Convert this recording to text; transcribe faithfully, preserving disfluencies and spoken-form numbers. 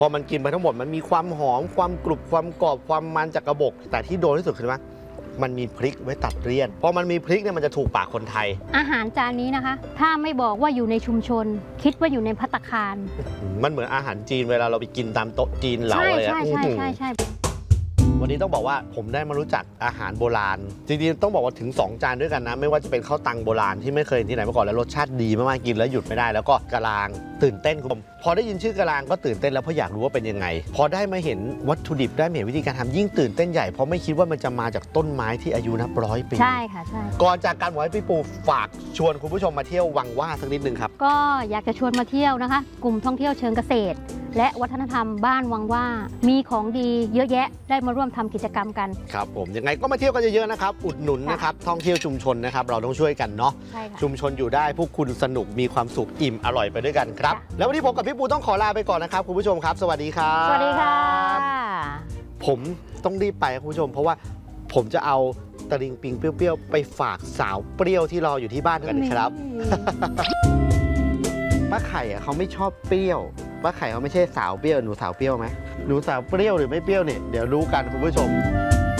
พอมันกินไปทั้งหมดมันมีความหอมความกรุบความกรอบความมันจากกระบอกแต่ที่โดนที่สุดคือว่ามันมีพริกไว้ตัดเลี่ยนพอมันมีพริกเนี่ยมันจะถูกปากคนไทยอาหารจานนี้นะคะถ้าไม่บอกว่าอยู่ในชุมชนคิดว่าอยู่ในภัตตาคารมันเหมือนอาหารจีนเวลาเราไปกินตามโต๊ะจีนเหลาอะไรอ่ะใช่ใช่ใช่ใช่วันนี้ต้องบอกว่าผมได้มารู้จักอาหารโบราณจริงๆต้องบอกว่าถึงสองจานด้วยกันนะไม่ว่าจะเป็นข้าวตังโบราณที่ไม่เคยที่ไหนมาก่อนแล้วรสชาติดีมากๆกินแล้วหยุดไม่ได้แล้วก็กะลางตื่นเต้นคุณผู้ชมพอได้ยินชื่อกะลางก็ตื่นเต้นแล้วเพราะอยากรู้ว่าเป็นยังไงพอได้มาเห็นวัตถุดิบได้มาเห็นวิธีการทำยิ่งตื่นเต้นใหญ่เพราะไม่คิดว่ามันจะมาจากต้นไม้ที่อายุนับร้อยปีใช่ค่ะใช่ก่อนจากการหมอยพี่ปูฝากชวนคุณผู้ชมมาเที่ยววังว่าสักนิดนึงครับก็อยากจะชวนมาเที่ยวนะคะกลุ่มท่องเที่ยวเชิงเกษตรและวัฒนธรรมบ้านวังว่ามีของดีเยอะแยะได้มาร่วมทำกิจกรรมกันครับผมยังไงก็มาเที่ยวกันเยอะๆนะครับอุดหนุนนะครับท่องเที่ยวชุมชนนะครับเราต้องช่วยกันเนาะชุมชนอยู่ได้พวกคุณสนุกมีความสุขอิ่มอร่อยไปด้วยกันครับแล้ววันนี้ผมกับพี่ปูต้องขอลาไปก่อนนะครับคุณผู้ชมครับสวัสดีครับสวัสดีค่ะผมต้องรีบไปคุณผู้ชมเพราะว่าผมจะเอาตะลิงปิงเปรี้ยวๆไปฝากสาวเปรี้ยวที่รออยู่ที่บ้านกันครับป้าไข่เขาไม่ชอบเปรี้ยวป้าไข่เขาไม่ใช่สาวเปรี้ยวหนูสาวเปรี้ยวไหมหนูสาวเปรี้ยวหรือไม่เปรี้ยวเนี่ยเดี๋ยวรู้กันคุณผู้ชม